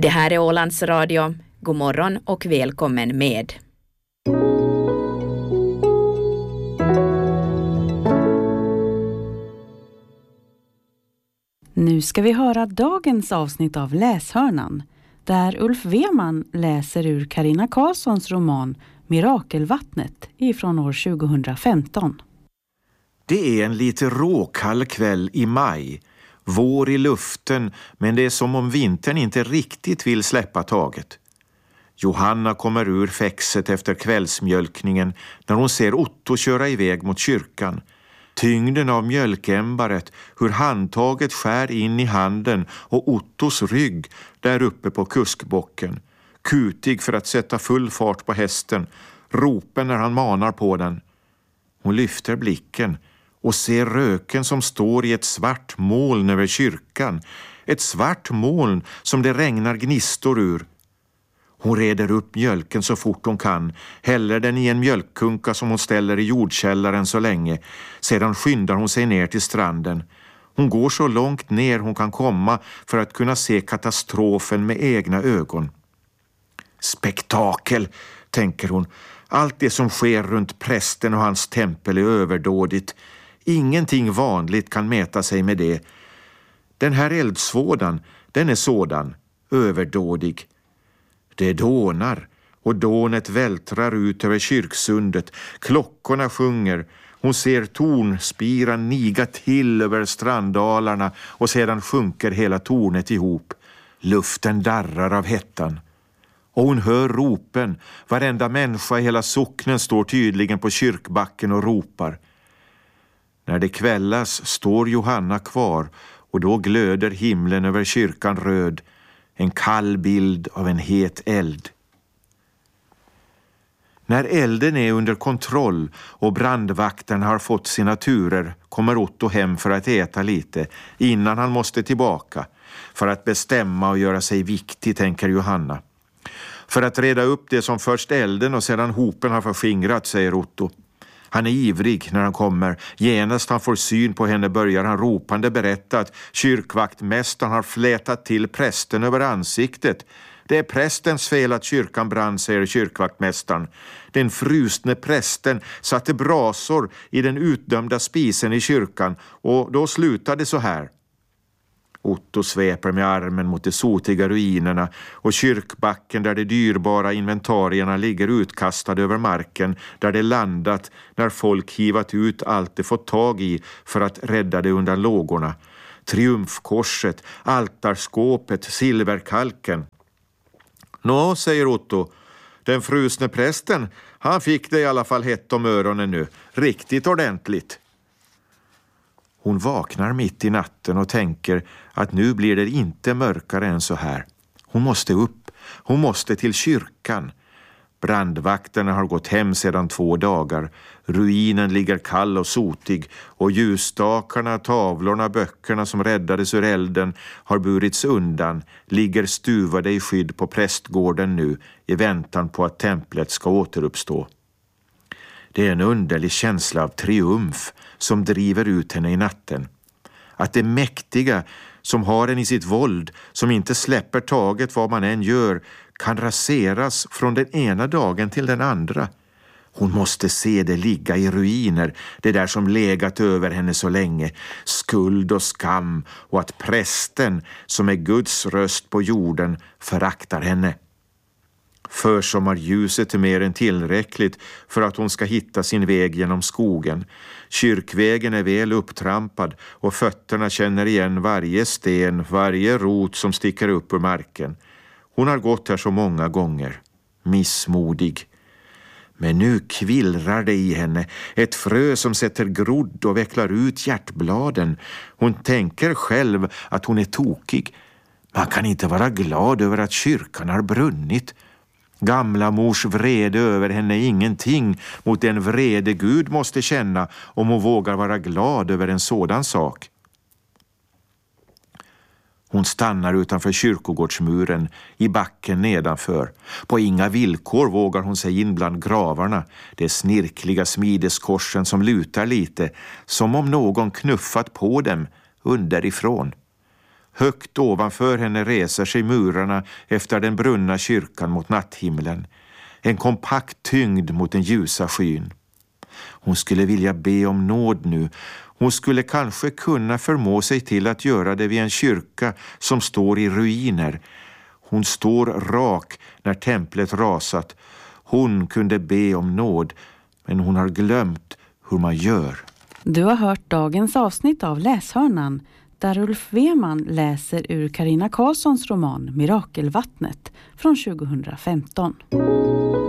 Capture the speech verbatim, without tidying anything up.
Det här är Ålands Radio. God morgon och välkommen med. Nu ska vi höra dagens avsnitt av Läshörnan, där Ulf Weman läser ur Carina Karlssons roman Mirakelvattnet ifrån år tjugohundrafemton. Det är en lite råkall kväll i maj. Vår i luften, men det är som om vintern inte riktigt vill släppa taget. Johanna kommer ur fäxet efter kvällsmjölkningen när hon ser Otto köra iväg mot kyrkan. Tyngden av mjölkämbaret, hur handtaget skär in i handen och Ottos rygg där uppe på kuskbocken. Kutig för att sätta full fart på hästen, ropen när han manar på den. Hon lyfter blicken och ser röken som står i ett svart moln över kyrkan. Ett svart moln som det regnar gnistor ur. Hon reder upp mjölken så fort hon kan, häller den i en mjölkkunka som hon ställer i jordkällaren så länge. Sedan skyndar hon sig ner till stranden. Hon går så långt ner hon kan komma för att kunna se katastrofen med egna ögon. Spektakel, tänker hon. Allt det som sker runt prästen och hans tempel är överdådigt. Ingenting vanligt kan mäta sig med det. Den här eldsvådan, den är sådan, överdådig. Det dånar och dånet vältrar ut över kyrksundet. Klockorna sjunger. Hon ser tornspiran niga till över stranddalarna och sedan sjunker hela tornet ihop. Luften darrar av hettan. Och hon hör ropen. Varenda människa i hela socknen står tydligen på kyrkbacken och ropar. När det kvällas står Johanna kvar och då glöder himlen över kyrkan röd. En kall bild av en het eld. När elden är under kontroll och brandvakten har fått sina turer kommer Otto hem för att äta lite innan han måste tillbaka. För att bestämma och göra sig viktig, tänker Johanna. För att reda upp det som först elden och sedan hopen har förskingrat, säger Otto. Han är ivrig när han kommer. Genast han får syn på henne börjar han ropande berätta att kyrkvaktmästaren har flätat till prästen över ansiktet. Det är prästens fel att kyrkan brann, säger kyrkvaktmästaren. Den frusne prästen satte brasor i den utdömda spisen i kyrkan och då slutade så här. Otto sveper med armen mot de sotiga ruinerna och kyrkbacken där de dyrbara inventarierna ligger utkastade över marken där det landat när folk hivat ut allt de fått tag i för att rädda det undan lågorna. Triumfkorset, altarskåpet, silverkalken. Nå, säger Otto, den frusne prästen, han fick det i alla fall hett om öronen nu, riktigt ordentligt. Hon vaknar mitt i natten och tänker att nu blir det inte mörkare än så här. Hon måste upp. Hon måste till kyrkan. Brandvakterna har gått hem sedan två dagar. Ruinen ligger kall och sotig och ljusstakarna, tavlorna, böckerna som räddades ur elden har burits undan, ligger stuvade i skydd på prästgården nu i väntan på att templet ska återuppstå. Det är en underlig känsla av triumf som driver ut henne i natten. Att det mäktiga som har en i sitt våld, som inte släpper taget vad man än gör, kan raseras från den ena dagen till den andra. Hon måste se det ligga i ruiner, det där som legat över henne så länge. Skuld och skam och att prästen, som är Guds röst på jorden, föraktar henne. Försommarljuset är mer än tillräckligt för att hon ska hitta sin väg genom skogen. Kyrkvägen är väl upptrampad och fötterna känner igen varje sten, varje rot som sticker upp ur marken. Hon har gått här så många gånger, missmodig. Men nu kvillrar det i henne, ett frö som sätter grodd och vecklar ut hjärtbladen. Hon tänker själv att hon är tokig. Man kan inte vara glad över att kyrkan har brunnit. Gamla mors vrede över henne är ingenting mot den vrede Gud måste känna om hon vågar vara glad över en sådan sak. Hon stannar utanför kyrkogårdsmuren i backen nedanför. På inga villkor vågar hon sig in bland gravarna, de snirkliga smideskorsen som lutar lite, som om någon knuffat på dem underifrån. Högt ovanför henne reser sig murarna efter den brunna kyrkan mot natthimlen. En kompakt tyngd mot den ljusa skyn. Hon skulle vilja be om nåd nu. Hon skulle kanske kunna förmå sig till att göra det vid en kyrka som står i ruiner. Hon står rak när templet rasat. Hon kunde be om nåd, men hon har glömt hur man gör. Du har hört dagens avsnitt av Läshörnan där Ulf Weman läser ur Carina Karlssons roman Mirakelvattnet från tjugohundrafemton.